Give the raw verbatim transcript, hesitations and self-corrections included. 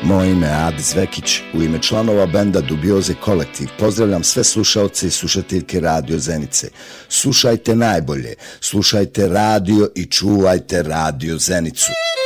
Moje ime je Adi Zvekić, u ime članova benda Dubioze Kolektiv pozdravljam sve slušaoce i slušateljke Radio Zenice. Slušajte najbolje, slušajte radio i čuvajte Radio Zenicu.